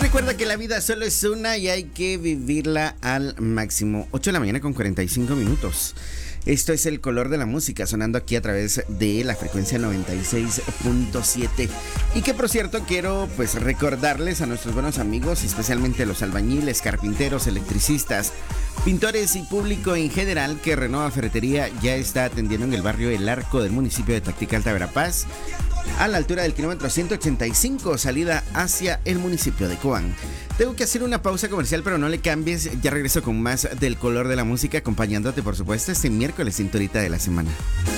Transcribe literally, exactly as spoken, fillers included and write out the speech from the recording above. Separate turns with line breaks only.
Recuerda que la vida solo es una y hay que vivirla al máximo. ocho de la mañana con cuarenta y cinco minutos. Esto es El Color de la Música, sonando aquí a través de la frecuencia noventa y seis punto siete. Y que, por cierto, quiero pues recordarles a nuestros buenos amigos, especialmente los albañiles, carpinteros, electricistas, pintores y público en general, que Renova Ferretería ya está atendiendo en el barrio El Arco del municipio de Tacticalta, Verapaz, a la altura del kilómetro ciento ochenta y cinco, salida hacia el municipio de Cobán. Tengo que hacer una pausa comercial, pero no le cambies, ya regreso con más del Color de la Música, acompañándote, por supuesto, este miércoles cinturita de la semana.